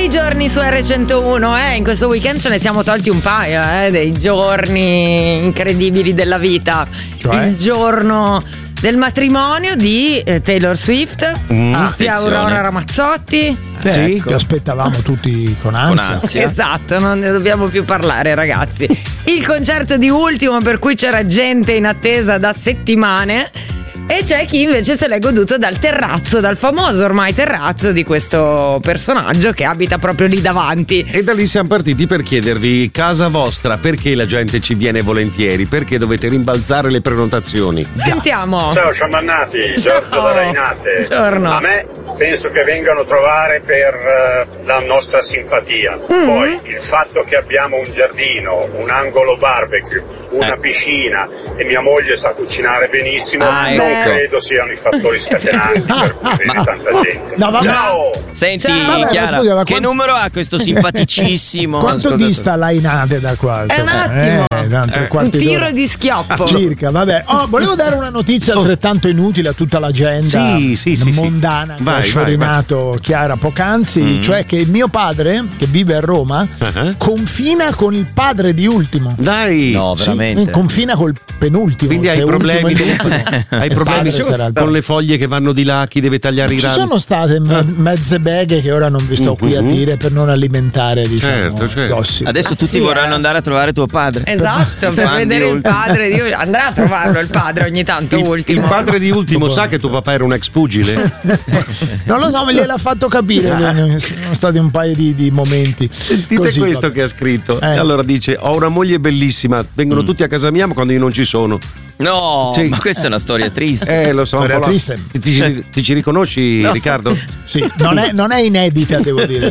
i giorni su R101, in questo weekend ce ne siamo tolti un paio, dei giorni incredibili della vita. Cioè? Il giorno del matrimonio di Taylor Swift, di Aurora Ramazzotti. Sì, ecco. che aspettavamo tutti con ansia. Esatto, non ne dobbiamo più parlare, ragazzi. Il concerto di Ultimo, per cui c'era gente in attesa da settimane. E c'è chi invece se l'è goduto dal terrazzo, dal famoso ormai terrazzo di questo personaggio che abita proprio lì davanti. E da lì siamo partiti per chiedervi: casa vostra, perché la gente ci viene volentieri? Perché dovete rimbalzare le prenotazioni? Sentiamo. Ciao sciamannati, Giorgio da Rainate. Buongiorno. A me penso che vengano a trovare per la nostra simpatia. Poi il fatto che abbiamo un giardino, un angolo barbecue, una piscina e mia moglie sa cucinare benissimo, non credo siano i fattori scatenanti per cui viene tanta gente. No, vabbè. Ciao! Senti, Vabbè, Chiara, scusa, ma che numero ha questo simpaticissimo? Quanto dista Lainate da qua? È un attimo. Tanto Un quarti tiro d'ora. di schioppo. Circa, vabbè. Volevo dare una notizia altrettanto inutile a tutta l'agenda Sì. mondana che ha Vai, sciorinato Chiara poc'anzi, cioè che mio padre, che vive a Roma, confina con il padre di Ultimo. Dai! No, Sì, veramente. confina col penultimo. Quindi hai se problemi, Ultimo è l'ultimo. hai problemi con le foglie che vanno di là, chi deve tagliare i Ci rami? sono state mezze beghe che ora non vi sto qui a dire per non alimentare, diciamo, Certo. gossip. Adesso tutti vorranno andare a trovare tuo padre. Esatto, per Fan di vedere il Ultimo. padre di andrà a trovarlo il padre ogni tanto. Ultimo. Il padre di Ultimo sa che tuo papà era un ex pugile? Non lo so, me gliel'ha fatto capire. Sono stati un paio di momenti. Sentite Così, questo vabbè. che ha scritto. E allora dice: ho una moglie bellissima, vengono tutti a casa mia ma quando io non ci sono. No, Sì. ma questa è una storia triste. Lo so. Storia un po' triste. Ti ci riconosci, Riccardo? Sì, non è inedita, devo dire.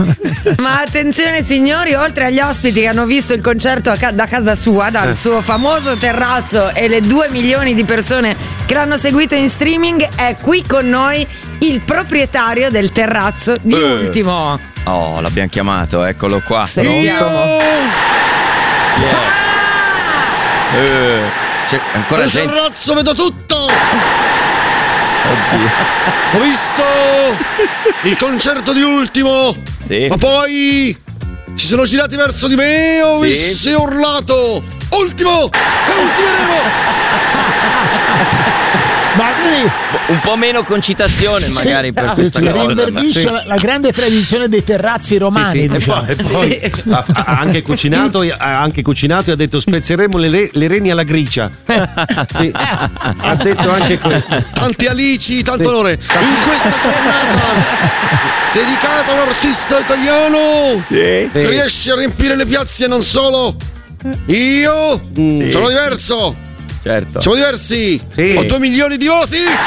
Ma attenzione signori, oltre agli ospiti che hanno visto il concerto da casa sua, dal suo famoso terrazzo, e le 2 milioni di persone che l'hanno seguito in streaming, è qui con noi il proprietario del terrazzo di Ultimo. Oh, l'abbiamo chiamato, eccolo qua. Sentiamo. C'è ancora Dal gente. terrazzo vedo tutto! Oddio. Ho visto il concerto di Ultimo, Sì. ma poi si sono girati verso di me e ho visto e urlato: Ultimo! E ultimeremo! Ma quindi Un po' meno concitazione magari per questa si cosa. rinverdisce la grande tradizione dei terrazzi romani. E diciamo. poi ha anche cucinato e ha detto: spezzeremo le reni alla gricia. Sì, ha detto anche questo. Tanti alici, tanto onore in questa giornata dedicata a un artista italiano che riesce a riempire le piazze e non solo. Io sono diverso. Certo. Siamo diversi. Sì. Ho 2 milioni di voti. 2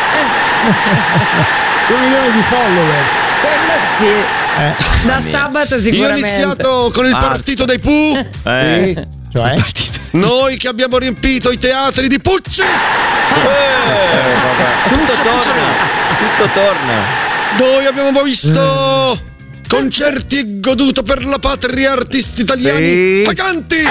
milioni di follower. Quello sì. Da sabato Io ho sicuramente. iniziato con il partito dei Pooh. Cioè? Noi che abbiamo riempito i teatri di Pucci. Tutto torna. Noi abbiamo visto concerti e goduto per la patria artisti italiani vacanti.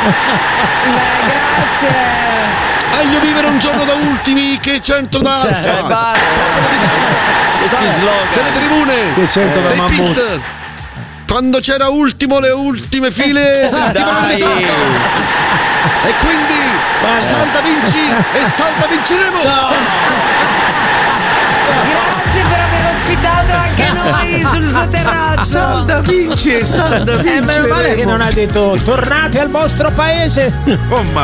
Grazie. Meglio vivere un giorno da ultimi che 100 da alfa. Basta. Questi slogan. Delle tribune, Che 100 da dei mammut. pit. Quando c'era Ultimo, le ultime file sentivano Dai. e quindi salta vinci e salta vinceremo. Grazie per aver ospitato anche noi sul suo terrazzo. Salda vince, salda vince. Meno male che non ha detto tornate al vostro paese. Oh,